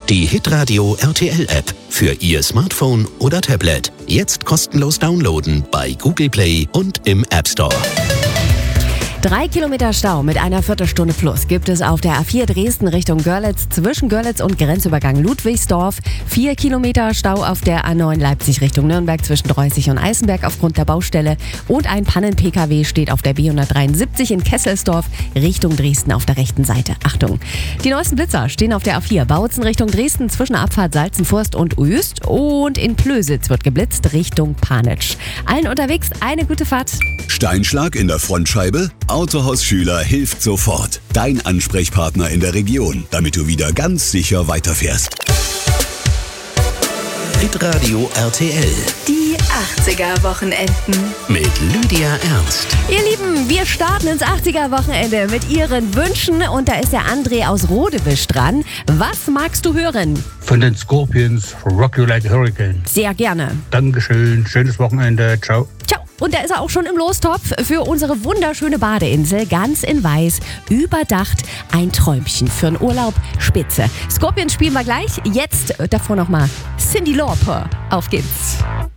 Die Hitradio RTL App für Ihr Smartphone oder Tablet. Jetzt kostenlos downloaden bei Google Play und im App Store. 3 Kilometer Stau mit einer Viertelstunde plus gibt es auf der A4 Dresden Richtung Görlitz zwischen Görlitz und Grenzübergang Ludwigsdorf. 4 Kilometer Stau auf der A9 Leipzig Richtung Nürnberg zwischen Dreußig und Eisenberg aufgrund der Baustelle. Und ein Pannen-PKW steht auf der B173 in Kesselsdorf Richtung Dresden auf der rechten Seite. Achtung! Die neuesten Blitzer stehen auf der A4 Bautzen Richtung Dresden zwischen Abfahrt Salzenforst und Uest. Und in Plösitz wird geblitzt Richtung Panitsch. Allen unterwegs eine gute Fahrt. Steinschlag in der Frontscheibe? Autohaus Schüler hilft sofort. Dein Ansprechpartner in der Region, damit du wieder ganz sicher weiterfährst. Hitradio RTL Die 80er-Wochenenden. mit Lydia Ernst. Ihr Lieben, wir starten ins 80er-Wochenende mit Ihren Wünschen und da ist der André aus Rodewisch dran. Was magst du hören? Von den Scorpions, Rock You Like a Hurricane. Sehr gerne. Dankeschön, schönes Wochenende, ciao. Ciao. Und da ist er auch schon im Lostopf für unsere wunderschöne Badeinsel, ganz in weiß, überdacht, ein Träumchen für einen Urlaub, spitze. Scorpions spielen wir gleich, jetzt davor nochmal Cyndi Lauper. Auf geht's.